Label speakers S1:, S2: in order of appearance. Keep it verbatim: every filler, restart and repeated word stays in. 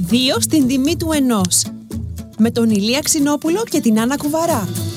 S1: Δύο στην τιμή του ενός. Με τον Ηλία Ξινόπουλο και την Άννα Κουβαρά.